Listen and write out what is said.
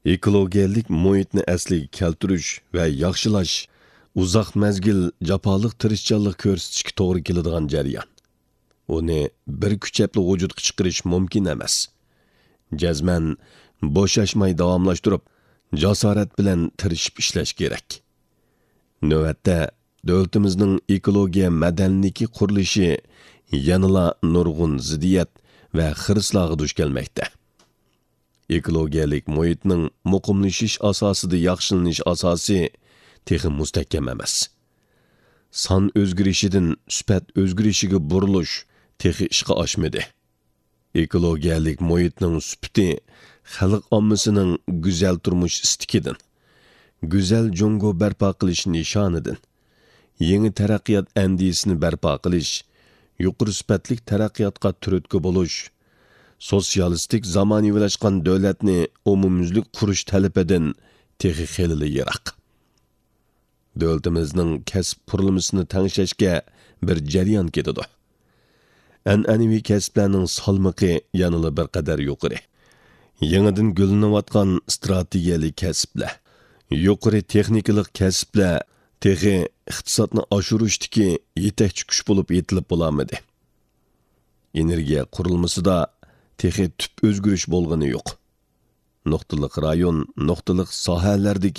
ekologiyalik muhitni asliga keltirish va yaxshilash uzoq mezgil jafoliq tirishchanlik ko'rsatishga to'g'ri keladigan jarayon. Uni bir kuchapli vujudga chiqarish mumkin emas. Jazman bo'shashmay davomlashtirib, jasorat bilan tirishib ishlash kerak. Navbatda davlatimizning ekologiya madaniyati qurilishi yanada nurg'un ziddiyat va xirislarga duch kelmoqda. Ekologiyalik muhitning muqimlashish asosida yaxshilanish asosi texi mustahkam emas. Son o'zgarishidan sifat o'zgarishiga burilish texi ishga oshmadi. Ekologiyalik muhitning sifati xalq ommasining go'zal turmush istikidan, go'zal jungo barpo qilish nishonidan, yangi taraqqiyot andisini barpo qilish, yuqori sifatli taraqqiyotga turtki bo'lish, sotsialistik zamonaviylashgan davlatni umumyuzlik qurish talabidan texi xeyli yiroq. Davlatimizning kasb qurilmasini tanglashga bir jarayon ketadi. An'anaviy kasblarning salmoqi yanada bir qadar yuqori. Yangidan gullanayotgan strategiyalik kasblar, yuqori texnikalik kasblar texi iqtisodni oshirishdagi yetakchi kuch bo'lib yetilib bo'lamadi. Energiya qurilmasida texi tüp o'zgarish bo'lgani yo'q. Nuqtaliq rayon, nuqtaliq sohalardagi